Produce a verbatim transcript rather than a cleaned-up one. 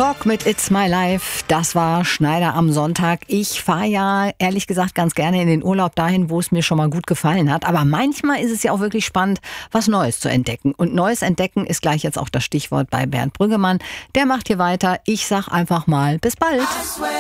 Talk mit It's My Life, das war Schneider am Sonntag. Ich fahre ja ehrlich gesagt ganz gerne in den Urlaub dahin, wo es mir schon mal gut gefallen hat. Aber manchmal ist es ja auch wirklich spannend, was Neues zu entdecken. Und Neues entdecken ist gleich jetzt auch das Stichwort bei Bernd Brüggemann. Der macht hier weiter. Ich sag einfach mal bis bald.